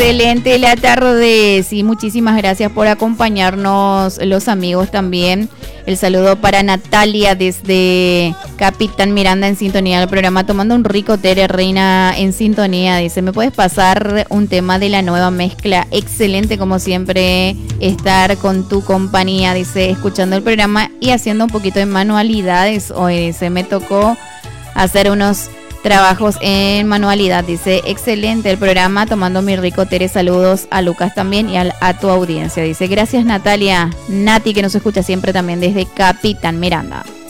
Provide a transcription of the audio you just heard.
Excelente la tarde. Sí, muchísimas gracias por acompañarnos, los amigos también. El saludo para Natalia desde Capitán Miranda en sintonía del programa, tomando un rico té, reina en sintonía. Dice, ¿me puedes pasar un tema de la nueva mezcla? Excelente, como siempre, estar con tu compañía. Dice, escuchando el programa y haciendo un poquito de manualidades. Hoy dice, me tocó hacer unos trabajos en manualidad. Dice, excelente el programa, tomando mi rico té. Saludos a Lucas también y a tu audiencia. Dice, gracias Natalia. Nati, que nos escucha siempre también desde Capitán Miranda.